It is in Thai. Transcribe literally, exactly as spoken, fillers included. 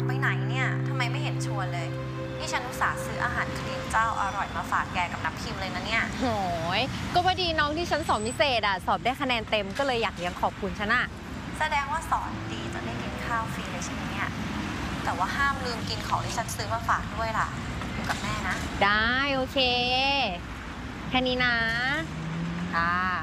ไปไหนเนี่ยทำไมไม่เห็นชวนเลยนี่ฉันอุตส่าห์ซื้ออาหารคลีนเจ้าอร่อยมาฝากแกกับนับพิมพ์เลยนะเนี่ยโหยก็พอดีน้องที่ฉันสอนพิเศษอ่ะสอบได้คะแนนเต็มก็เลยอยากเลี้ยงขอบคุณฉันอ่ะแสดงว่าสอนดีจนได้กินข้าวฟรีเลยใช่ไหมเนี่ยแต่ว่าห้ามลืมกินของที่ฉันซื้อมาฝากด้วยล่ะอยู่กับแม่นะได้โอเคแค่นี้นะค่ะ